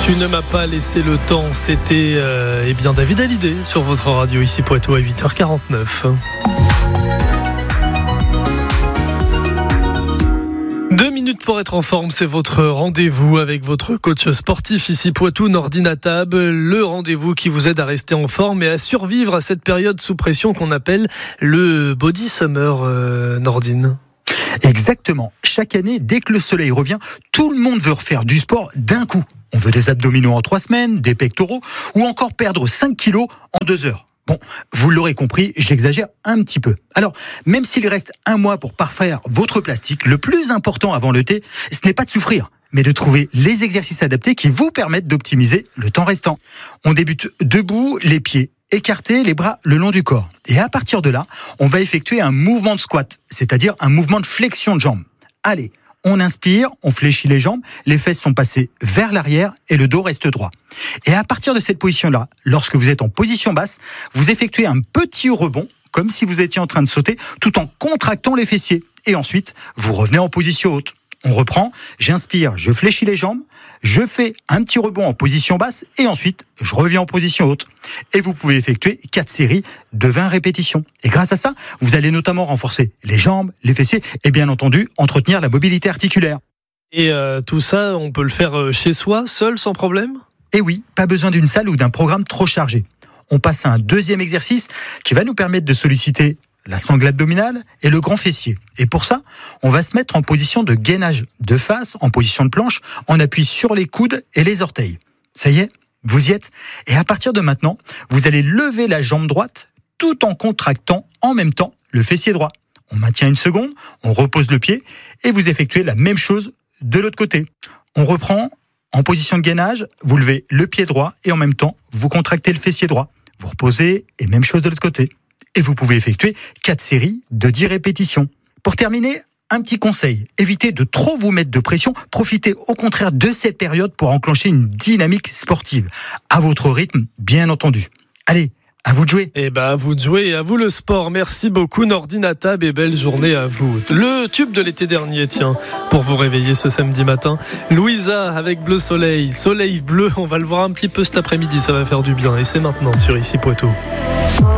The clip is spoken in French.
Tu ne m'as pas laissé le temps, c'était David Hallyday sur votre radio ici Poitou à 8h49. 2 minutes pour être en forme, c'est votre rendez-vous avec votre coach sportif ici Poitou, Nordine Attab. Le rendez-vous qui vous aide à rester en forme et à survivre à cette période sous pression qu'on appelle le body summer, Nordine. Exactement. Chaque année, dès que le soleil revient, tout le monde veut refaire du sport d'un coup. On veut des abdominaux en 3 semaines, des pectoraux ou encore perdre 5 kilos en 2 heures. Bon, vous l'aurez compris, j'exagère un petit peu. Alors, même s'il reste 1 mois pour parfaire votre plastique, le plus important avant l'été, ce n'est pas de souffrir, mais de trouver les exercices adaptés qui vous permettent d'optimiser le temps restant. On débute debout, les pieds écartés, les bras le long du corps. Et à partir de là, on va effectuer un mouvement de squat, c'est-à-dire un mouvement de flexion de jambes. Allez, on inspire, on fléchit les jambes, les fesses sont passées vers l'arrière et le dos reste droit. Et à partir de cette position-là, lorsque vous êtes en position basse, vous effectuez un petit rebond, comme si vous étiez en train de sauter, tout en contractant les fessiers. Et ensuite, vous revenez en position haute. On reprend, j'inspire, je fléchis les jambes, je fais un petit rebond en position basse et ensuite, je reviens en position haute. Et vous pouvez effectuer 4 séries de 20 répétitions. Et grâce à ça, vous allez notamment renforcer les jambes, les fessiers et bien entendu, entretenir la mobilité articulaire. Et tout ça, on peut le faire chez soi, seul, sans problème ? Et oui, pas besoin d'une salle ou d'un programme trop chargé. On passe à un deuxième exercice qui va nous permettre de solliciter la sangle abdominale et le grand fessier. Et pour ça, on va se mettre en position de gainage de face, en position de planche, on appuie sur les coudes et les orteils. Ça y est, vous y êtes. Et à partir de maintenant, vous allez lever la jambe droite tout en contractant en même temps le fessier droit. On maintient 1 seconde, on repose le pied et vous effectuez la même chose de l'autre côté. On reprend en position de gainage, vous levez le pied droit et en même temps, vous contractez le fessier droit. Vous reposez et même chose de l'autre côté. Et vous pouvez effectuer 4 séries de 10 répétitions. Pour terminer, un petit conseil. Évitez de trop vous mettre de pression. Profitez au contraire de cette période pour enclencher une dynamique sportive. À votre rythme, bien entendu. Allez, à vous de jouer. À vous de jouer et à vous le sport. Merci beaucoup Nordine Attab et belle journée à vous. Le tube de l'été dernier, tiens, pour vous réveiller ce samedi matin. Louisa avec Bleu Soleil, Soleil Bleu, on va le voir un petit peu cet après-midi, ça va faire du bien. Et c'est maintenant sur Ici Poitou.